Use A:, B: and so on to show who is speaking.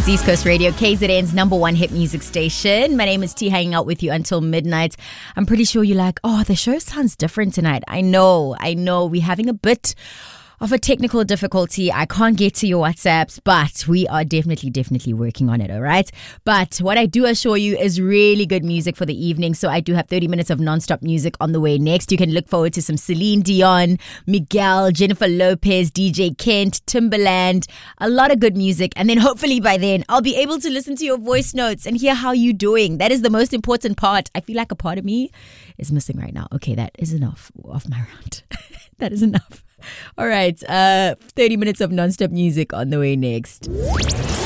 A: It's East Coast Radio, KZN's number one hit music station. My name is T, hanging out with you until midnight. I'm pretty sure you're like, oh, the show sounds different tonight. I know. We're having a bit of a technical difficulty. I can't get to your WhatsApps, but we are definitely working on it, all right? But what I do assure you is really good music for the evening. So I do have 30 minutes of non-stop music on the way next. You can look forward to some Celine Dion, Miguel, Jennifer Lopez, DJ Kent, Timbaland, a lot of good music. And then hopefully by then, I'll be able to listen to your voice notes and hear how you're doing. That is the most important part. I feel like a part of me is missing right now. Okay, that is enough of my rant. That is enough. All right, 30 minutes of non-stop music on the way next.